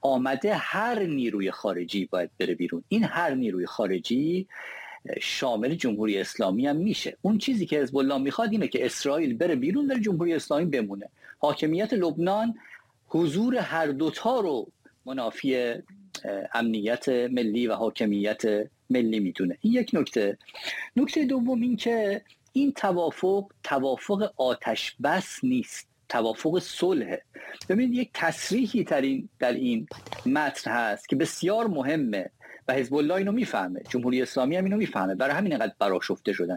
آمده هر نیروی خارجی باید بره بیرون. این هر نیروی خارجی شامل جمهوری اسلامی هم میشه. اون چیزی که حزب الله میخواد اینه که اسرائیل بره بیرون، در جمهوری اسلامی بمونه. حاکمیت لبنان حضور هر دوتا رو منافی امنیت ملی و حاکمیت ملی میدونه. این یک نکته. نکته دوم این که این توافق آتش بس نیست، توافق صلح. ببینید یک تصریحی در این متن هست که بسیار مهمه و حزب الله اینو میفهمه، جمهوری اسلامی هم اینو میفهمه، برای همین اینقدر برآشفته شدن.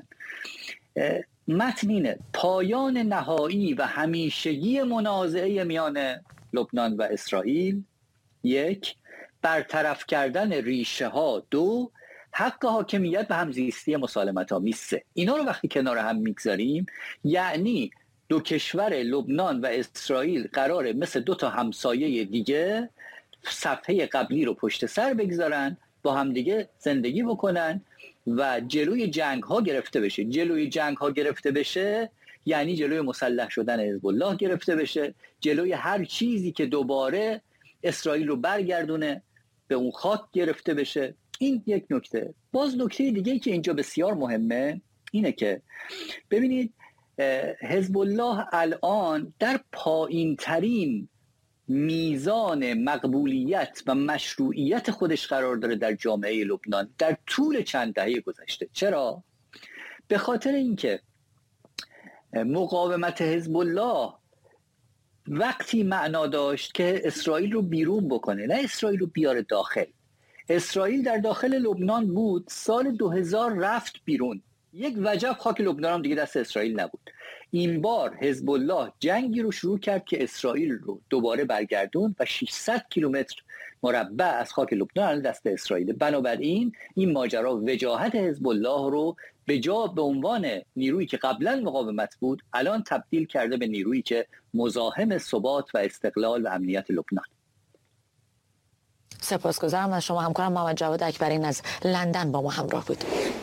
متن اینه: پایان نهایی و همیشگی منازعه میان لبنان و اسرائیل، 1. برطرف کردن ریشه ها، 2. حق حاکمیت و همزیستی مسالمت‌آمیز، 3. اینا رو وقتی کنار هم میگذاریم یعنی دو کشور لبنان و اسرائیل قراره مثل دو تا همسایه دیگه صفحه قبلی رو پشت سر بگذارن، با هم دیگه زندگی بکنن و جلوی جنگ ها گرفته بشه. جلوی جنگ ها گرفته بشه یعنی جلوی مسلح شدن حزب الله گرفته بشه، جلوی هر چیزی که دوباره اسرائیل رو برگردونه به اون خاک گرفته بشه. این یک نکته. باز نکته دیگه که اینجا بسیار مهمه اینه که ببینید حزب الله الان در پایین ترین میزان مقبولیت و مشروعیت خودش قرار داره در جامعه لبنان در طول چند دهه گذشته. چرا؟ به خاطر اینکه مقاومت حزب الله وقتی معنا داشت که اسرائیل رو بیرون بکنه، نه اسرائیل رو بیاره داخل. اسرائیل در داخل لبنان بود، سال 2000 رفت بیرون، یک وجب خاک لبنان هم دیگه دست اسرائیل نبود. این بار حزب الله جنگی رو شروع کرد که اسرائیل رو دوباره برگردون و 600 کیلومتر مربع از خاک لبنان دست اسرائیل. بنابراین این ماجرا وجاهت حزب الله رو به عنوان نیرویی که قبلا مقاومت بود الان تبدیل کرده به نیرویی که مزاحم ثبات و استقلال و امنیت لبنان. سپاسگزارم از شما همکارم محمد جواد اکبرین از لندن با ما همراه بود.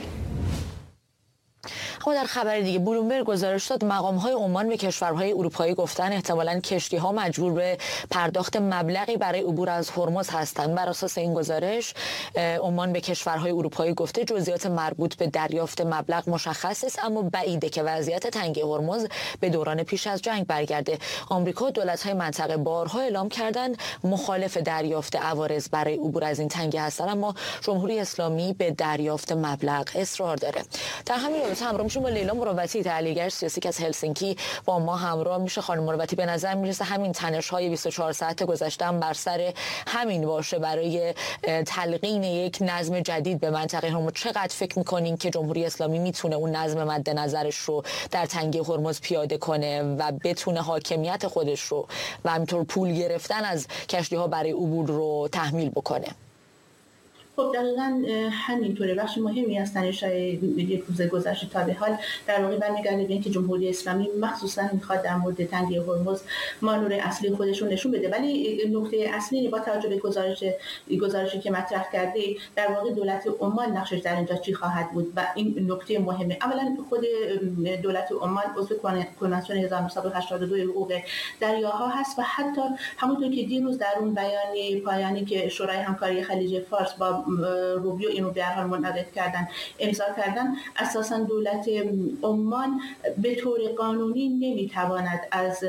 خب در خبر دیگه بلومبرگ گزارش داد مقام‌های عمان به کشورهای اروپایی گفتن احتمالاً کشتی‌ها مجبور به پرداخت مبلغی برای عبور از هرمز هستند. بر اساس این گزارش عمان به کشورهای اروپایی گفته جزئیات مربوط به دریافت مبلغ مشخص است، اما بعیده که وضعیت تنگی هرمز به دوران پیش از جنگ برگرده. آمریکا و دولت‌های منطقه بارها اعلام کردند مخالف دریافت عوارض برای عبور از این تنگه هستند، اما جمهوری اسلامی به دریافت مبلغ اصرار داره. در همین رابطه همراه با لیلا مروتی، تحلیلگر سیاسی که از هلسینکی با ما همراه میشه. خانم مروتی، به نظر میرسه همین تنش‌های 24 ساعت گذشته هم بر سر همین باشه برای تلقین یک نظم جدید به منطقه هرمز. چقدر فکر میکنین که جمهوری اسلامی میتونه اون نظم مد نظرش رو در تنگه هرمز پیاده کنه و بتونه حاکمیت خودش رو و همینطور پول گرفتن از کشتی‌ها برای عبور رو تحمیل بکنه؟ خب دقیقاً همینطوره. بخش مهمی از تنش‌های یک روز گذشته تا به حال در واقع برمیگرده به اینکه جمهوری اسلامی مخصوصاً میخواد در مورد تنگه هرمز مانور اصلی خودش رو نشون بده، ولی نکته اصلی با توجه به گزارشی که مطرح کرده در واقع دولت عمان نقشش در اینجا چی خواهد بود و این نکته مهمه. اولا خود دولت عمان عضو کنوانسیون 1982 حقوق دریاها هست و حتی همونطور که دیروز در اون بیانیه پایانی که شورای همکاری خلیج فارس با روبیو اینو به هر حال منعقد کردن امضا کردن، اساسا دولت عمان به طور قانونی نمیتواند از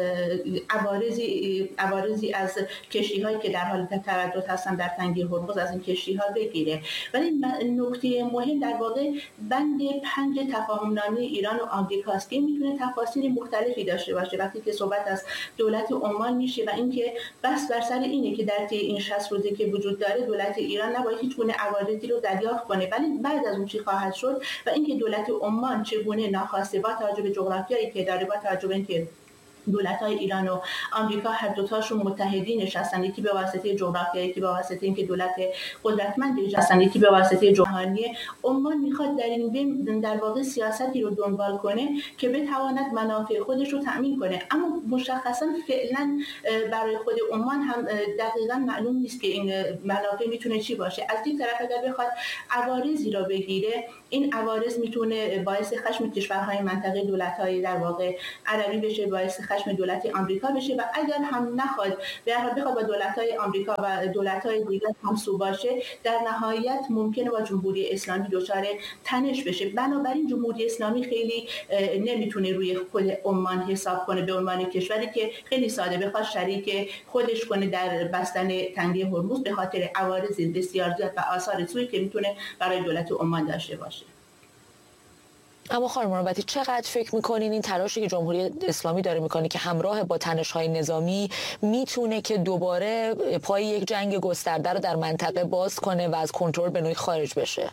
عوارضی از کشتی‌هایی که در حال تردد هستن در تنگه هرمز از این کشتی‌ها بگیره. ولی نکته مهم در واقع بند 5 تفاهم‌نامه ایران و آمریکاست که میتونه تفاصیل مختلفی داشته باشه وقتی که صحبت از دولت عمان میشه و اینکه بس بر سر اینه که در طی این 60 روزی که وجود داره دولت ایران نباید هیچ گونه عوارضی رو دریافت کنه، ولی بعد از اون چی خواهد شد و اینکه دولت عمان چگونه ناخواسته با توجه به جغرافیایی که داره، با توجه به اینکه دولت‌های ایران و آمریکا هر دوتاشون متحدینش هستن، یکی به واسطه جغرافیایی، یکی به واسطه اینکه دولت قدرتمندی هستن، یکی به واسطه جهانی. عمان میخواد در این بین در واقع سیاستی رو دنبال کنه که بتواند منافع خودش رو تأمین کنه، اما مشخصا فعلا برای خود عمان هم دقیقاً معلوم نیست که این منافع میتونه چی باشه. از این طرف اگر بخواد عوارضی رو بگیره، این عوارض میتونه باعث خشم کشورهای منطقه، دولت‌های در واقع عربی بشه، باعث خشم دولت آمریکا بشه و اگر هم نخواد به هر حال بخواد با دولت‌های آمریکا و دولت‌های دیگر همسو باشه، در نهایت ممکنه با جمهوری اسلامی دچار تنش بشه. بنابراین جمهوری اسلامی خیلی نمیتونه روی خود عمان حساب کنه به عنوان کشوری که خیلی ساده بخواد شریک خودش کنه در بستن تنگه هرمز به خاطر عوارض بسیار زیاد و آثار سوئی که میتونه برای دولت عمان داشته باشه. اما خانم مروتی، چقدر فکر میکنین این تلاشی که جمهوری اسلامی داره میکنه که همراه با تنش‌های نظامی میتونه که دوباره پای یک جنگ گسترده رو در منطقه باز کنه و از کنترل به نوعی خارج بشه؟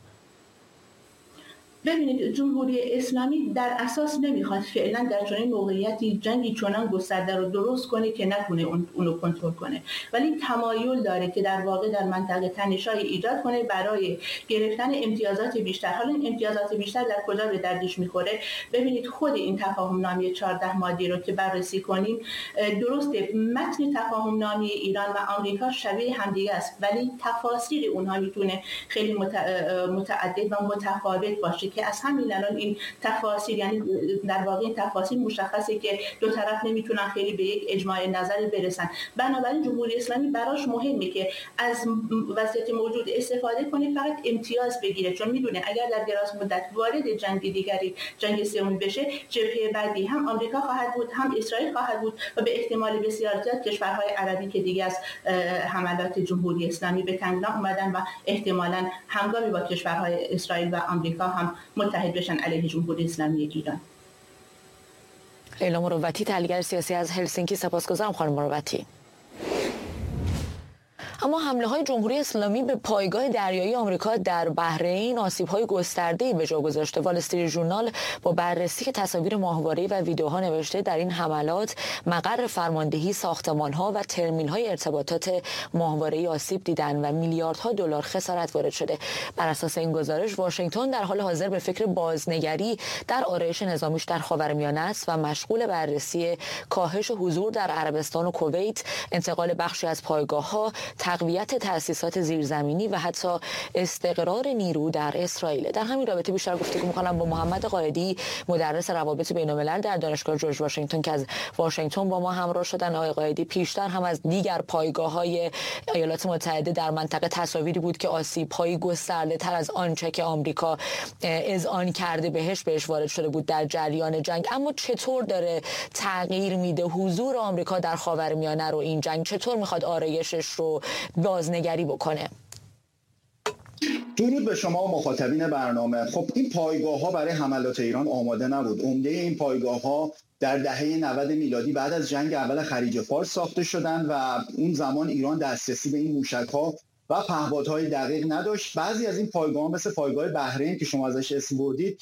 ببینید، جمهوری اسلامی در اساس نمیخواد فعلا در چنین موقعیتی جنگی چنان گسترده رو درست کنه که نتونه اونو کنترل کنه، ولی تمایل داره که در واقع در منطقه تنش‌های ایجاد کنه برای گرفتن امتیازات بیشتر. حالا این امتیازات بیشتر در کجا به دردش میخوره؟ ببینید، خود این تفاهم‌نامه 14 مادی رو که بررسی کنیم، درسته متن تفاهم‌نامه ایران و آمریکا شبیه همدیگه است، ولی تفاسیر اونها میتونه خیلی متعدد و متفاوت باشه که از همین الان این تفاسیر، یعنی در واقع این تفاسیر مشخصه که دو طرف نمیتونن خیلی به یک اجماع نظری برسن. بنابراین جمهوری اسلامی براش مهمه که از وضعیت موجود استفاده کنه، فقط امتیاز بگیره، چون میدونه اگر در دراز مدت وارد جنگ دیگری، جنگ سومی بشه، جبهه بعدی هم آمریکا خواهد بود، هم اسرائیل خواهد بود و به احتمال بسیار زیاد کشورهای عربی که دیگه از حملات جمهوری اسلامی به تنگنا اومدن و احتمالاً همگامی با کشورهای اسرائیل و آمریکا هم متحد بشن علیه جمهوری اسلامی ایران. لیلا مروتی، تحلیلگر سیاسی از هلسینکی، سپاسگزارم خانم مروتی. اما حمله‌های جمهوری اسلامی به پایگاه دریایی آمریکا در بحرین آسیب‌های گسترده‌ای به جا گذاشته. وال استریت ژورنال با بررسی تصاویر ماهواره‌ای و ویدیوها نوشته در این حملات مقر فرماندهی، ساختمان‌ها و ترمین‌های ارتباطات ماهواره‌ای آسیب دیدند و میلیاردها دلار خسارت وارد شده. بر اساس این گزارش، واشنگتن در حال حاضر به فکر بازنگری در آرایش نظامیش در خاورمیانه است و مشغول بررسی کاهش حضور در عربستان و کویت، انتقال بخشی از پایگاه‌ها، تقویت تأسیسات زیرزمینی و حتی استقرار نیرو در اسرائیل. در همین رابطه بیشتر گفتگو می‌کنم با محمد قائدی، مدرس روابط بین‌الملل در دانشگاه جورج واشنگتن که از واشنگتن با ما همراه شدن. آقای قائدی، پیشتر هم از دیگر پایگاه‌های ایالات متحده در منطقه تصاویری بود که آسیب‌های گسترده‌تر از آنچه که آمریکا اذعان کرده بهش وارد شده بود در جریان جنگ. اما چطور داره تغییر میده حضور آمریکا در خاورمیانه رو این جنگ؟ چطور میخواد آرایشش رو بازنگری بکنه؟ درود به شما و مخاطبین برنامه. خب این پایگاه‌ها برای حملات ایران آماده نبود. عمده این پایگاه‌ها در دهه 90 میلادی بعد از جنگ اول خلیج فارس ساخته شدند و اون زمان ایران دسترسی به این موشک‌ها و پهپادهای دقیق نداشت. بعضی از این پایگاه‌ها مثل پایگاه بحرین که شما ازش اسم بردید،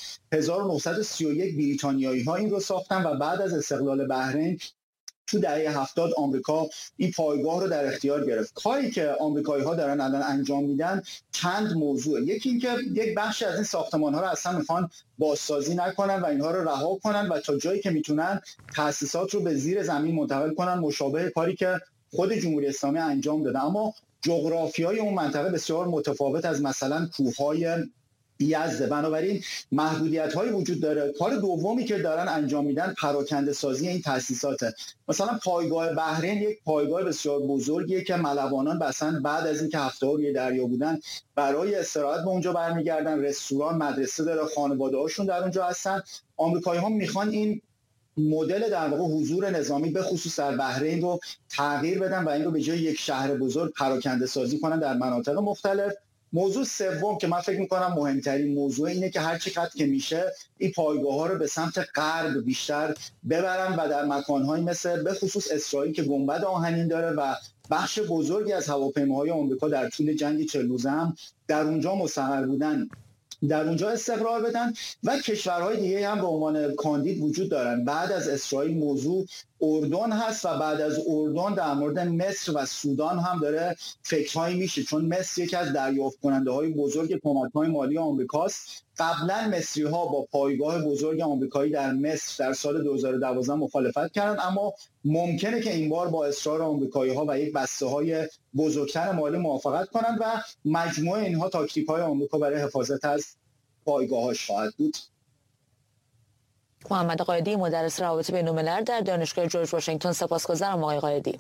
1931 بریتانیایی‌ها این رو ساختن و بعد از استقلال بحرین تو دهه 70 آمریکا این پایگاه رو در اختیار گرفت. کاری که آمریکایی‌ها دارن الان انجام میدن چند موضوع. یکی این که یک بخش از این ساختمان‌ها رو اصلا میخوان بازسازی نکنن و اینها رو رها کنن و تا جایی که میتونن تأسیسات رو به زیر زمین منتقل کنن، مشابه کاری که خود جمهوری اسلامی انجام داده. اما جغرافیای اون منطقه بسیار متفاوت از مثلا کوههای یزد، بنابراین محدودیت‌هایی وجود داره. کار دومی که دارن انجام میدن پراکنده سازی این تأسیساته. مثلا پایگاه بحرین یک پایگاه بسیار بزرگیه که ملوانان مثلا بعد از اینکه هفته‌ها روی دریا بودن برای استراحت به اونجا برمیگردن. رستوران، مدرسه داره، خانواده‌هاشون در اونجا هستن. آمریکایی‌ها میخوان این مدل در واقع حضور نظامی به خصوص در بحرین رو تغییر بدن و این رو به جای یک شهر بزرگ پراکنده سازی کنن در مناطق مختلف. موضوع سوم که من فکر می‌کنم مهمترین موضوع اینه که هر چقدر که میشه این پایگاه‌ها رو به سمت غرب بیشتر ببرن و در مکان‌هایی مثل به خصوص اسرائیل که گنبد آهنین داره و بخش بزرگی از هواپیماهای آمریکا در طول جنگ 40 روزه هم در اونجا مستقر بودن، در اونجا استقرار بدن. و کشورهای دیگه هم به عنوان کاندید وجود دارن. بعد از اسرائیل موضوع اردن هست و بعد از اردن در مورد مصر و سودان هم داره فکرهایی میشه، چون مصر یکی از دریافت کننده های بزرگ کمک‌های مالی آمریکاست. قبلا مصری ها با پایگاه بزرگ آمریکایی در مصر در سال 2012 مخالفت کردن، اما ممکنه که این بار با اصرار آمریکایی ها و یک بسته های بزرگتر مالی موافقت کنند و مجموعه اینها تاکتیک های آمریکا برای حفاظت از پایگاه‌هاش خواهد بود. محمد قائدی، مدرس روابط بین‌الملل در دانشگاه جورج واشنگتن. سپاسگزارم آقای قائدی.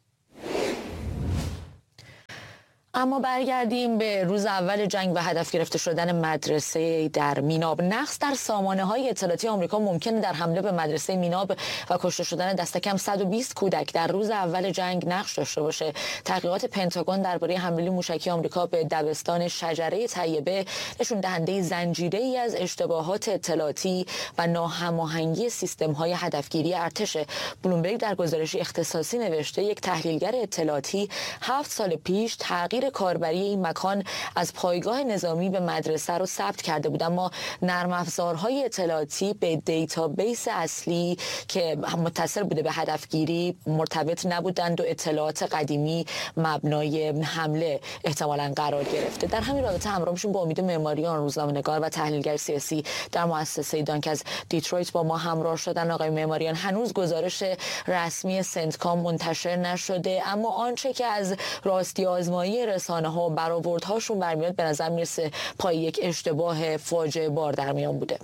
اما برگردیم به روز اول جنگ و هدف گرفته شدن مدرسه در میناب. نقص در سامانه‌های اطلاعاتی آمریکا ممکنه در حمله به مدرسه میناب و کشته شدن دست کم 120 کودک در روز اول جنگ نقش داشته باشه. تحقیقات پنتاگون درباره حمله موشکی آمریکا به دبستان شجره طیبه نشون دهنده زنجیره‌ای از اشتباهات اطلاعاتی و ناهماهنگی سیستم‌های هدفگیری ارتش. بلومبرگ در گزارشی اختصاصی نوشته یک تحلیلگر اطلاعاتی 7 سال پیش تغییر کاربری این مکان از پایگاه نظامی به مدرسه رو ثبت کرده بود، اما نرم افزارهای اطلاعاتی به دیتابیس اصلی که متصل بوده به هدفگیری مرتبط نبودند و اطلاعات قدیمی مبنای حمله احتمالاً قرار گرفته. در همین رابطه همراه میشیم با امید معماریان، روزنامه‌نگار و تحلیلگر سیاسی در مؤسسه دانک از دیترویت با ما همراه شدن. آقای معماریان، هنوز گزارش رسمی سنتکام منتشر نشده، اما آنچه که از راستی آزمایی رسانه‌ها و برآوردهاشون برمیاد به نظر میرسه پای یک اشتباه فاجعه بار در میان بوده.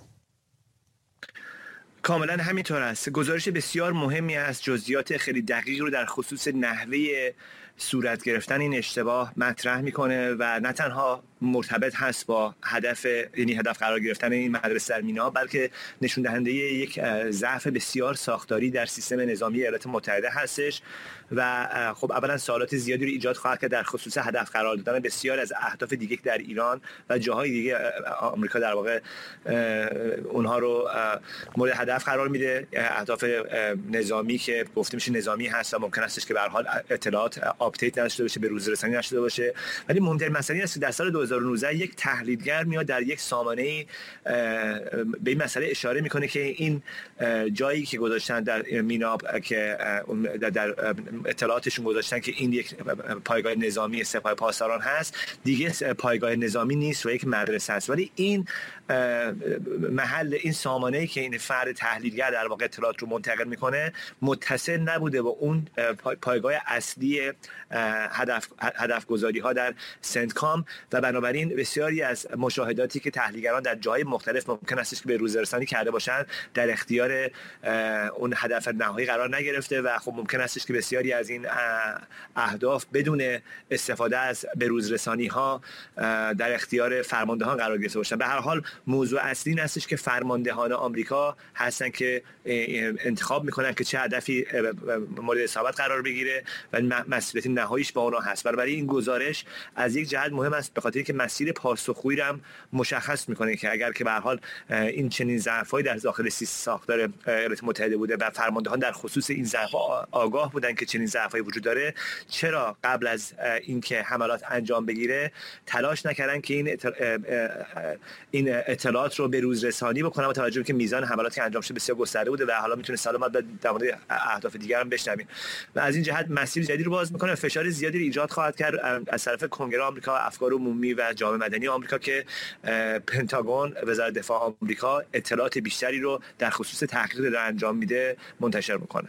کاملا همینطور است. گزارش بسیار مهمی است، جزئیات خیلی دقیق رو در خصوص نحوه صورت گرفتن این اشتباه مطرح میکنه و نه تنها مرتبط هست با هدف قرار گرفتن این مدرسه در میناب، بلکه نشون دهنده یک ضعف بسیار ساختاری در سیستم نظامی ایالات متحده هستش و خب اولا سوالات زیادی رو ایجاد خواهد کرد در خصوص هدف قرار دادن بسیار از اهداف دیگه در ایران و جاهای دیگه آمریکا در واقع اونها رو مورد هدف قرار میده. اهداف نظامی که گفته میشه نظامی هست و ممکن است که به هر حال اطلاعات آپدیت نشده باشه، به روز رسانی نشده باشه، ولی مهمترین مسئله این است که در سال 2019 یک تحلیلگر میاد در یک سامانه به این مسئله اشاره میکنه که این جایی که گذاشتن در میناب که در اطلاعاتشون گذاشتن که این یک پایگاه نظامی سپاه پاسداران هست، دیگه پایگاه نظامی نیست و یک مدرسه است. ولی این محل، این سامانه‌ای که این فرد تحلیلگر در واقع اطلاعات رو منتقل میکنه متصل نبوده با اون پایگاه اصلی هدف گذاری ها در سنتکام و بنابراین بسیاری از مشاهداتی که تحلیلگران در جای مختلف ممکن است که به روز رسانی کرده باشند در اختیار اون هدف نهایی قرار نگرفته و خب ممکن است که بسیاری از این اهداف بدون استفاده از به روز رسانی ها در اختیار فرماندهان قرار گرفته باشند. به هر حال موضوع اصلی این است که فرماندهان آمریکا هستن که انتخاب میکنن که چه هدفی مورد اصابت قرار بگیره و مسئولیت نهاییش با اونها هست. برای این گزارش از یک جهت مهم است به خاطر اینکه مسیر پاسخگویی رو هم مشخص میکنه که اگر که به هر حال این چنین ضعف‌هایی در داخل ساختار ایالات متحده بوده و فرماندهان در خصوص این ضعف‌ها آگاه بودن که چنین ضعف‌هایی وجود داره، چرا قبل از اینکه حملات انجام بگیره تلاش نکردن که این اطلاعات رو به روز رسانی بکنن با توجه به که میزان حملاتی که انجام شده بسیار گسترده بوده و حالا میتونه سلامت در مورد اهداف دیگر هم بشنویم و از این جهت مسیر جدید رو باز میکنه، فشار زیادی رو ایجاد خواهد کرد از طرف کنگره آمریکا، افکار عمومی و جامعه مدنی آمریکا که پنتاگون، وزارت دفاع آمریکا اطلاعات بیشتری رو در خصوص تحقیق داره انجام میده منتشر میکنه.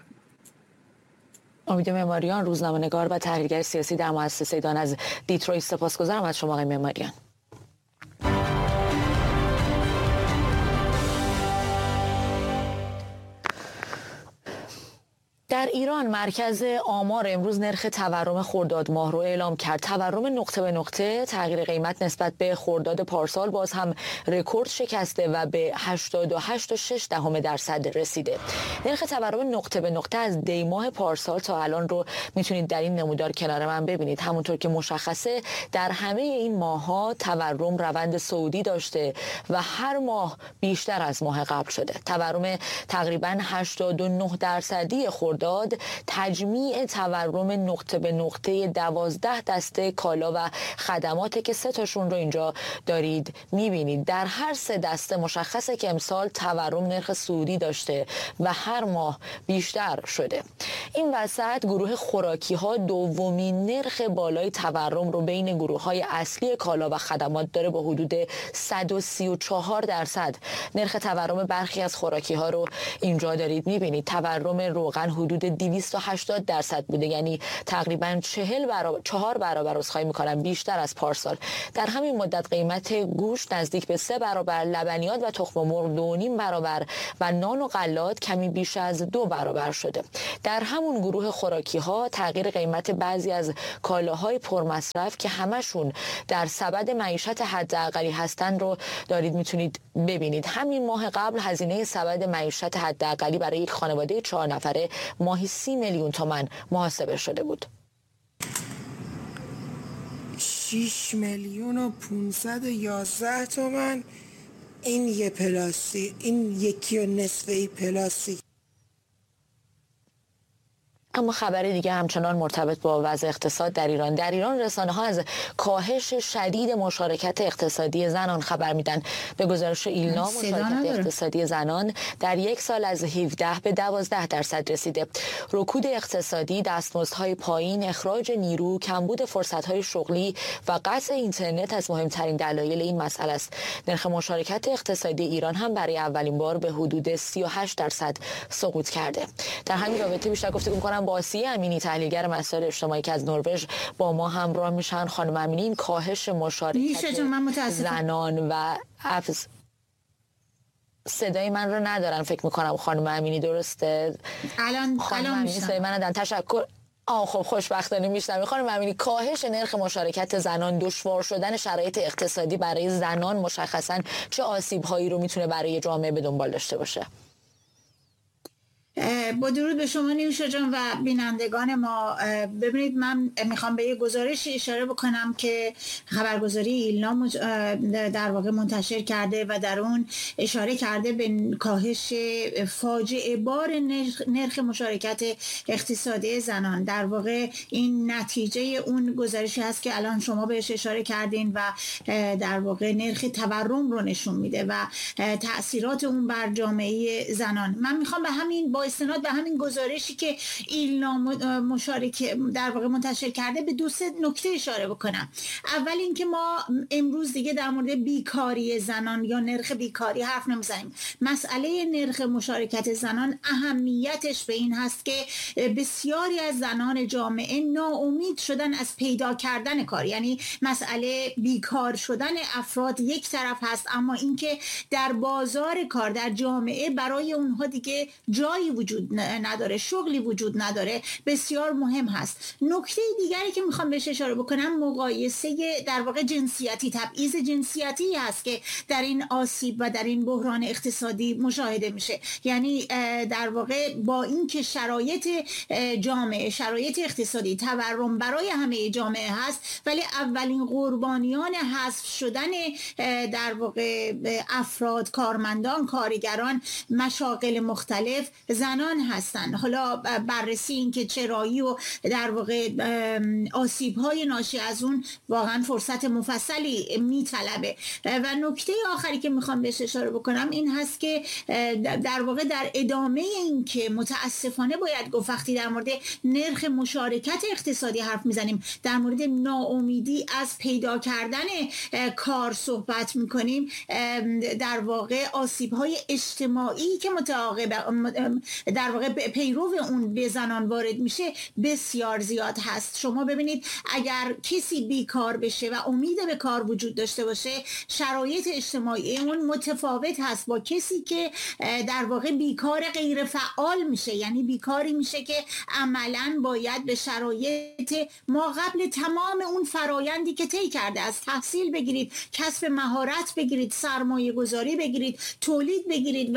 امید معماریان، روزنامه‌نگار و تحلیلگر سیاسی در مؤسسه دان از دیترویت. سپاسگزارم از شما آقای معماریان. در ایران مرکز آمار امروز نرخ تورم خرداد ماه رو اعلام کرد. تورم نقطه به نقطه تغییر قیمت نسبت به خرداد پارسال باز هم رکورد شکسته و به 88.6% رسیده. نرخ تورم نقطه به نقطه از دی ماه پارسال تا الان رو میتونید در این نمودار کنار من ببینید. همونطور که مشخصه در همه این ماه‌ها تورم روند صعودی داشته و هر ماه بیشتر از ماه قبل شده. تورم تقریباً 89% خرداد تجمیع تورم نقطه به نقطه 12 دسته کالا و خدماته که 3 تاشون رو اینجا دارید میبینید. در هر 3 دسته مشخصه که امسال تورم نرخ صعودی داشته و هر ماه بیشتر شده. این وسط گروه خوراکی ها دومین نرخ بالای تورم رو بین گروه های اصلی کالا و خدمات داره با حدود 134%. نرخ تورم برخی از خوراکی ها رو اینجا دارید میبینید. تورم روغن حدود 280% بوده، یعنی تقریبا 4 برابر عذرخواهی میکنم بیشتر از پارسال. در همین مدت قیمت گوشت نزدیک به 3 برابر، لبنیات و تخم مرغ 2.5 برابر و نان و غلات کمی بیش از 2 برابر شده. در همون گروه خوراکی ها تغییر قیمت بعضی از کالاهای پرمصرف که همشون در سبد معیشت حداقلی هستن رو دارید میتونید ببینید. همین ماه قبل هزینه سبد معیشت حداقلی برای یک خانواده 4 نفره ماهی 30 میلیون تومان محاسبه شده بود. 6,511,000 تومان این یه پلاستیک، این 1.5 پلاستیک. اما خبر دیگه همچنان مرتبط با وضع اقتصاد در ایران. در ایران رسانه‌ها از کاهش شدید مشارکت اقتصادی زنان خبر میدن. به گزارش ایلنا مشارکت اقتصادی زنان در یک سال از 17 به 12% رسیده. رکود اقتصادی، دستمزدهای پایین، اخراج نیرو، کمبود فرصت‌های شغلی و قطع اینترنت از مهمترین دلایل این مسئله است. نرخ مشارکت اقتصادی ایران هم برای اولین بار به حدود 38% سقوط کرده. در همین رابطه بیشتر گفتگو می‌کنم با آسیه امینی، تحلیلگر مسائل اجتماعی که از نروژ با ما همراه میشن. خانم امینی، این کاهش مشارکت زنان و صدای من رو ندارن فکر میکنم خانم امینی، درسته؟ الان صدای من ندارن. تشکر. خب خوشبختانه میشنم. خانم امینی، کاهش نرخ مشارکت زنان، دشوار شدن شرایط اقتصادی برای زنان مشخصاً چه آسیب‌هایی رو میتونه برای جامعه به دنبال داشته باشه؟ با درود به شما نیوشا جان و بینندگان ما. ببینید، من میخوام به یه گزارشی اشاره بکنم که خبرگزاری ایلنا در واقع منتشر کرده و در اون اشاره کرده به کاهش فاجعه بار نرخ مشارکت اقتصادی زنان. در واقع این نتیجه اون گزارشی هست که الان شما بهش اشاره کردین و در واقع نرخ تورم رو نشون میده و تأثیرات اون بر جامعه زنان. من میخوام با استناد به همین گزارشی که ایلنا مشارک در واقع منتشر کرده به 2-3 نکته اشاره بکنم. اول اینکه ما امروز دیگه در مورد بیکاری زنان یا نرخ بیکاری حرف نمیزنیم. مسئله نرخ مشارکت زنان اهمیتش به این هست که بسیاری از زنان جامعه ناامید شدن از پیدا کردن کار. یعنی مسئله بیکار شدن افراد یک طرف هست، اما اینکه در بازار کار در جامعه برای اونها دیگه جایی وجود نداره، شغلی وجود نداره، بسیار مهم هست. نکته دیگری که میخوام بهش اشاره بکنم مقایسه در واقع جنسیتی، تبعیض جنسیتی هست که در این آسیب و در این بحران اقتصادی مشاهده میشه. یعنی در واقع با اینکه شرایط جامعه، شرایط اقتصادی، تورم برای همه جامعه هست، ولی اولین قربانیان حذف شدن در واقع افراد، کارمندان، کارگران، مشاغل مختلف زنان هستند. حالا بررسی این که چرایی و در واقع آسیب‌های ناشی از اون واقعا فرصت مفصلی میطلبه. و نکته آخری که میخوام بهش اشاره بکنم این هست که در واقع در ادامه این که متاسفانه باید گفت وقتی در مورد نرخ مشارکت اقتصادی حرف میزنیم، در مورد ناامیدی از پیدا کردن کار صحبت میکنیم، در واقع آسیب‌های اجتماعی که در واقع پیرو اون به زنان وارد میشه بسیار زیاد هست. شما ببینید اگر کسی بیکار بشه و امید به کار وجود داشته باشه، شرایط اجتماعی اون متفاوت هست با کسی که در واقع بیکار غیر فعال میشه. یعنی بیکاری میشه که عملاً باید به شرایط ما قبل تمام اون فرایندی که طی کرده، از تحصیل بگیرید، کسب مهارت بگیرید، سرمایه گذاری بگیرید، تولید بگیرید و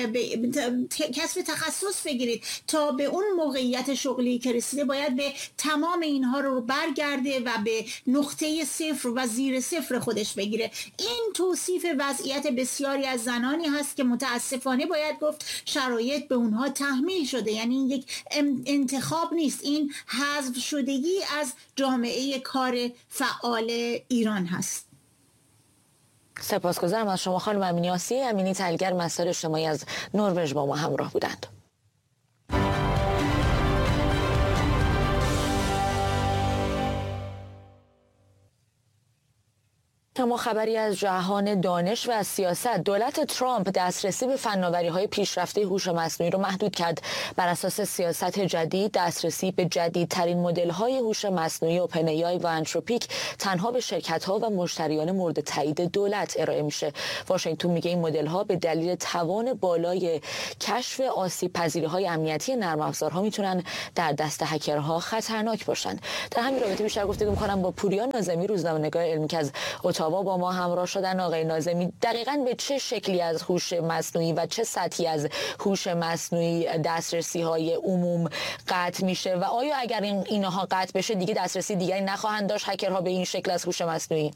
کسب تخصص بگیرید تا به اون موقعیت شغلی که رسیده، باید به تمام اینها رو برگرده و به نقطه صفر و زیر صفر خودش بگیره. این توصیف وضعیت بسیاری از زنانی هست که متاسفانه باید گفت شرایط به اونها تحمیل شده. یعنی این یک انتخاب نیست، این حذف شدگی از جامعه کار فعال ایران هست. سپاسگزارم از شما خانم امینی. آسیه امینی، تحلیلگر مسائل اجتماعی از نروژ با ما همراه بودند. اما خبری از جهان دانش و از سیاست. دولت ترامپ دسترسی به فناوری‌های پیشرفته هوش مصنوعی رو محدود کرد. بر اساس سیاست جدید، دسترسی به جدیدترین مدل‌های هوش مصنوعی اوپن ای آی و انتروپیک تنها به شرکت‌ها و مشتریان مورد تایید دولت ارائه میشه. واشنگتن میگه این مدل‌ها به دلیل توان بالای کشف آسیب‌پذیری‌های امنیتی نرم افزارها میتونن در دست هکرها خطرناک باشن. در همین رابطه بیشتر گفتگو می‌کنم با پوریا ناظمی، روزنامه‌نگار علمی که از اتاوا با ما همراه شدن. آقای ناظمی، دقیقاً به چه شکلی از هوش مصنوعی و چه سطحی از هوش مصنوعی دسترسی‌های عموم قطع میشه و آیا اگر اینها قطع بشه دیگه دسترسی دیگری نخواهند داشت هکرها به این شکل از هوش مصنوعی؟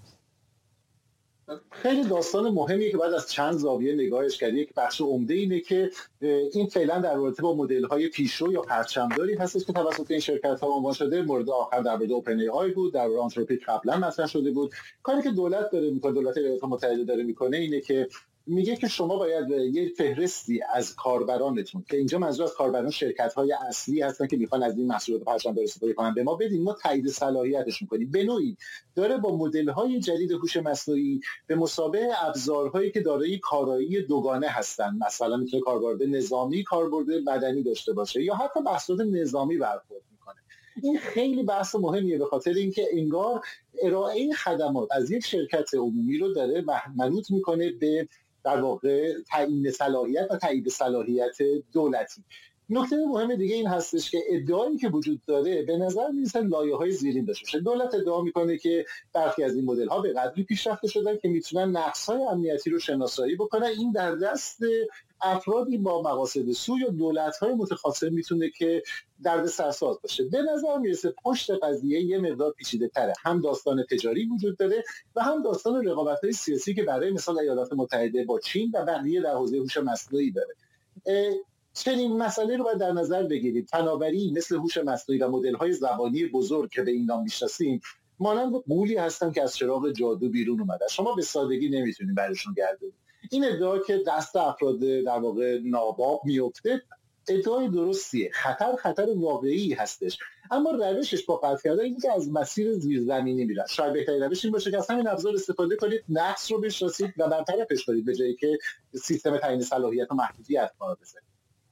خیلی داستان مهمیه که بعد از چند زاویه نگاهش کرد. یک بخش عمده اینه که این فعلا در رابطه با مدل‌های پیشرو یا پرچمداری هستش که توسط این شرکت‌ها عنوان شده. مورد آخر در مورد اوپن ای آی بود، در مورد آنتروپیک قبلا مطرح شده بود. کاری که دولت داره میکنه، دولت ایالات متحده داره میکنه اینه که میگه که شما باید یه فهرستی از کاربرانتون، که اینجا منظور از کاربران شرکت‌های اصلی هستن که میخوان از این محصولات پرچمدار استفاده کنن، به ما بدین، ما تایید صلاحیتش می‌کنیم. به نوعی داره با مدل‌های جدید هوش مصنوعی به مثابه ابزارهایی که دارای کارایی دوگانه هستن، مثلا میتونه کاربرد نظامی، کاربرد مدنی داشته باشه یا حتی بحث‌های نظامی برخورد میکنه. این خیلی بحث مهمیه به خاطر اینکه انگار ارائه خدمات از یک شرکت عمومی رو داره منوط میکنه به در واقع تعیین صلاحیت و تایید صلاحیت دولتی. نکته مهم دیگه این هستش که ادعایی که وجود داره به نظر میرسه لایه‌های زیرین داشته باشه. دولت ادعا میکنه که برخی از این مدل‌ها به قدری پیشرفته شدن که میتونن نقص‌های امنیتی رو شناسایی بکنن. این در دست افرادی با مقاصد سوء یا دولت‌های متخاصم میتونه که دردسرساز باشه. به نظر میرسه پشت قضیه یه مقدار پیچیده‌تره. هم داستان تجاری وجود داره و هم داستان رقابت‌های سیاسی که برای مثال ایالات متحده با چین و بقیه در حوزه هوش مصنوعی داره. چنین مسئله رو باید در نظر بگیرید. فناوری مثل هوش مصنوعی و مدل‌های زبانی بزرگ که به این نام میشناسیم مانند قولی هستن که از چراغ جادو بیرون اومدن. شما به سادگی نمیتونید برشون گردونید. این ادعا که دست افراد در واقع ناباب میفته ادعای درستیه. خطر واقعی هستش، اما روشش با قطع کردن این که از مسیر زیرزمینی میرن. شاید بهترین روش این باشه که از همین ابزار استفاده کنید، نقص رو بشناسید و برطرفش کنید به جایی که سیستم تعیین صلاحیت و محدودیت کار بزنید.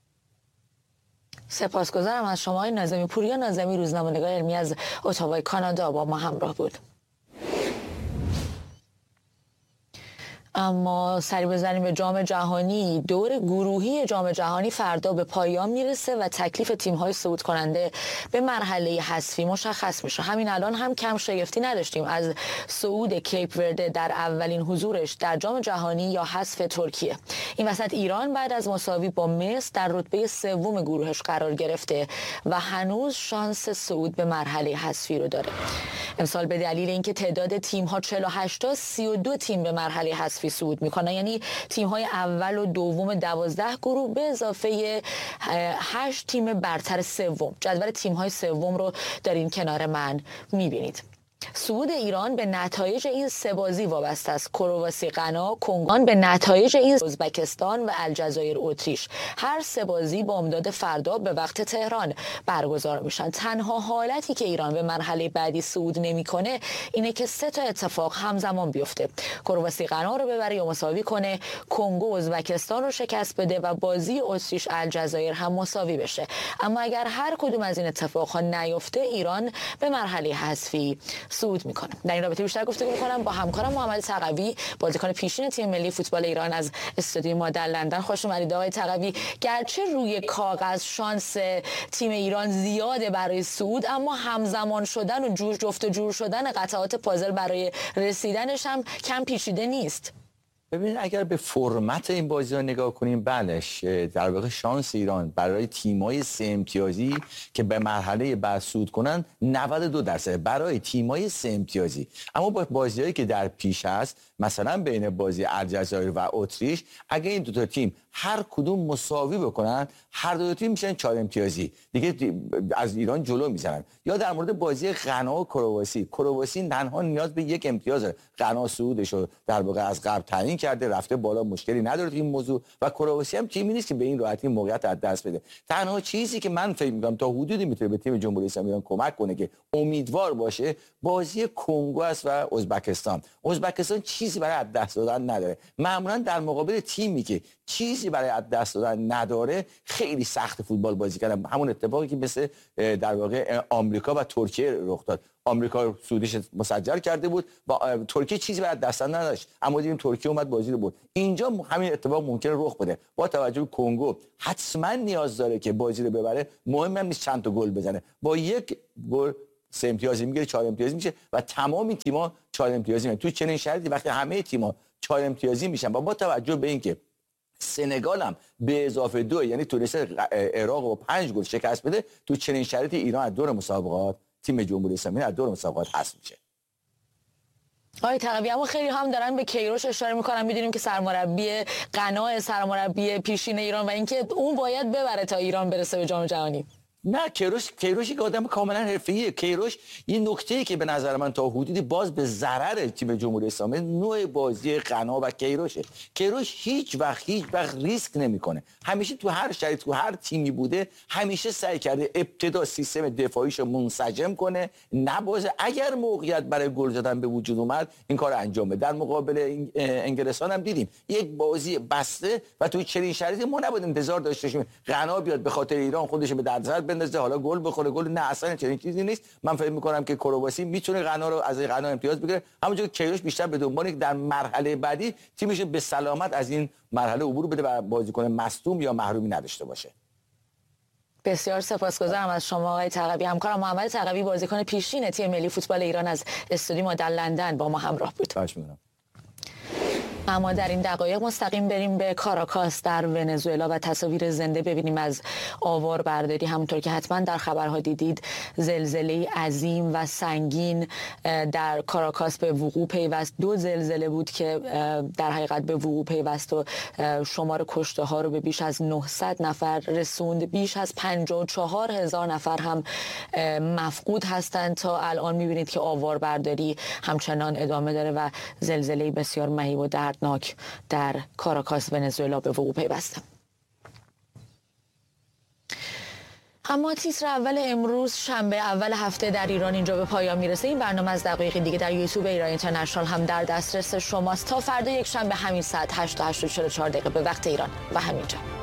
سپاسگزارم از شما ناظمی. پوریا ناظمی، روزنامه‌نگار علمی از اتاوای کانادا با ما همراه بود. اما سری بزنیم به جام جهانی. دور گروهی جام جهانی فردا به پایان میرسه و تکلیف تیم‌های صعود کننده به مرحله حذفی مشخص میشه. همین الان هم کم شگفتی نداشتیم از صعود کیپ ورده در اولین حضورش در جام جهانی یا حذف ترکیه. این وسط ایران بعد از مساوی با مصر در رتبه سوم گروهش قرار گرفته و هنوز شانس صعود به مرحله حذفی رو داره. امسال به دلیل اینکه تعداد تیم‌ها 48 تا 32 تیم به مرحله حذفی صعود میکنن، یعنی تیم‌های اول و دوم 12 گروه به اضافه 8 تیم برتر سوم. جدول تیم‌های سوم رو دارین کنار من می‌بینید. صعود ایران به نتایج این سه بازی وابسته است. کرواسی، غنا، کنگو به نتایج این ازبکستان و الجزایر، اتریش. هر سه بازی با امداد فردا به وقت تهران برگزار میشن. تنها حالتی که ایران به مرحله بعدی صعود نمیکنه اینه که سه تا اتفاق همزمان بیفته. کرواسی غنا رو ببره یا مساوی کنه، کنگو ازبکستان رو شکست بده و بازی اتریش الجزایر هم مساوی بشه. اما اگر هر کدوم از این اتفاقها نیفته ایران به مرحله حذفی صعود میکنه. در این رابطه بیشتر گفتگو میکنم با همکارم محمد تقوی، بازیکن پیشین تیم ملی فوتبال ایران از استودیوی ما در لندن. خوش اومدید آقای تقوی. گرچه روی کاغذ شانس تیم ایران زیاده برای صعود، اما همزمان شدن و جفت و جور شدن قطعات پازل برای رسیدنش هم کم پیچیده نیست. ببینید اگر به فرمت این بازی‌ها نگاه کنیم، بلش در واقع شانس ایران برای تیم‌های سه امتیازی که به مرحله بعد صعود کنن 92% برای تیم‌های سه امتیازی. اما با بازی‌هایی که در پیش هست، مثلا بین بازی الجزایر و اتریش، اگه این دو تا تیم هر کدوم مساوی بکنن، هر دو تیم میشن 4 امتیازی دیگه از ایران جلو میزنن. یا در مورد بازی غنا و کرواسی تنها نیاز به 1 امتیاز، غنا صعودش رو در واقع از قبل تعیین کرده، رفته بالا، مشکلی نداره تو این موضوع و کرواسی هم تیمی نیست که به این راحتی موقعیت از دست بده. تنها چیزی که من فکر می‌کنم تا حدودی میتونه به تیم جمهوری اسلامی ایران کمک کنه که امیدوار باشه، بازی کنگو است و ازبکستان. ازبکستان چیزی برای از دست دادن نداره. معمولا در مقابل تیمی که چیزی برای از دست دادن نداره خیلی سخت فوتبال بازی کردن. همون اتفاقی که مثل در واقع آمریکا و ترکیه رخ داد. آمریکا سودش مسجل کرده بود و ترکیه چیزی برای دست دادن نداشت، اما دیدیم ترکیه اومد بازی رو برد. اینجا همین اتفاق ممکنه رخ بده. با توجه به کنگو حتما نیاز داره که بازی رو ببره. مهم هم نیست چند تا گل بزنه، با یک گل 3 امتیازی میگیره، 4 امتیازی میشه و تمام این تیم‌ها 4 امتیازی میشن. تو چنین شرایطی وقتی همه تیم‌ها 4 امتیازی میشن و با توجه به اینکه سنگال هم به اضافه 2 یعنی تونسته عراق رو 5 گل شکست بده، تو چنین شرایطی ایران از دور مسابقات، تیم جمهوری اسلامی از دور مسابقات حذف میشه. آقای تقوی، اما خیلی هم دارن به کیروش اشاره میکنن. میدونیم که سرمربی قناع، سرمربی پیشین ایران و اینکه اون باید ببره تا ایران برسه به جام جهانی. نه، کیروش که آدم کاملا حرفه‌ایه. کیروش این نکته‌ای که به نظر من تا حدودی باز به ضرر تیم جمهوری اسلامی، نوع بازی قنا و کیروشه. کیروش هیچ وقت ریسک نمیکنه. همیشه تو هر شرایط، تو هر تیمی بوده، همیشه سعی کرده ابتدا سیستم دفاعیشو منسجم کنه، نبازه. اگر موقعیت برای گل زدن به وجود اومد این کار انجام بده. در مقابل انگلستان هم دیدیم یک بازی بسته و تو چنین شرایطی ما نباید انتظار داشته باشیم قنا بیاد به خاطر ایران خودش به دردسر بندازه، حالا گل بخوره. گل نه، اصلا چنین چیزی نیست. من فکر می‌کنم که کرواسی میتونه قنا رو از قنا امتیاز بگیره، همونجوری که کیروش بیشتر به دنبال اینه که در مرحله بعدی تیمش به سلامت از این مرحله عبور بده و بازیکن مصدوم یا محرومی نداشته باشه. بسیار سپاسگزارم از شما آقای تقوی. همکارم محمد تقوی، بازیکن پیشین تیم ملی فوتبال ایران، از استودیو ما در لندن با ما همراه بود. خواهش می‌کنم. اما در این دقایق مستقیم بریم به کاراکاس در ونزوئلا و تصاویر زنده ببینیم از آواربرداری. همونطور که حتما در خبرها دیدید، زلزله عظیم و سنگین در کاراکاس به وقوع پیوست. 2 زلزله بود که در حقیقت به وقوع پیوست و شمار کشته ها رو به بیش از 900 نفر رسوند. بیش از 54,000 نفر هم مفقود هستند. تا الان میبینید که آواربرداری همچنان ادامه داره و زلزله بسیار مهیب و دردناک در کاراکاس ونزوئلا به وقوع پیوسته. اما تیتر اول امروز شنبه اول هفته در ایران اینجا به پایان میرسه. این برنامه از دقایقی دیگه در یوتیوب ایران اینترنشنال هم در دسترس شماست. تا فردا یک شنبه همین ساعت 8 تا 8:44 به وقت ایران و همینجا.